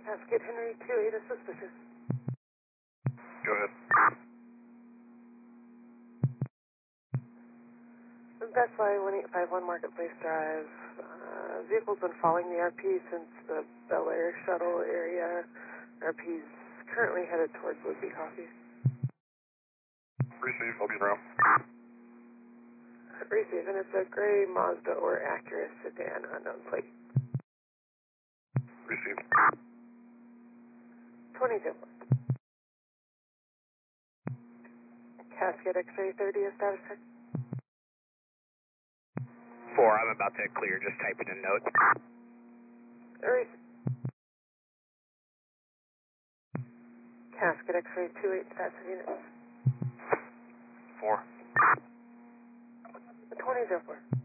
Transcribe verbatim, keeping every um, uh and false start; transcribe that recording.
Cascade Henry two eight is suspicious. Go ahead. Best Buy one eight five one Marketplace Drive. Uh, vehicle's been following the R P since the Bel Air shuttle area. R P's currently headed towards Lucy Coffee. Receive, I'll be around. Receive, and it's a gray Mazda or Acura sedan, unknown plate. Receive. twenty-two. Cascade X-ray thirty is status check. Four, I'm about to clear, just typing a note. Receive. Cascade X-ray two eight status of units. Four. twenty-four.